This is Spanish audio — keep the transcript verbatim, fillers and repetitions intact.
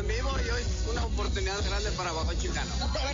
en vivo y hoy es una oportunidad grande para Bajo Chicano.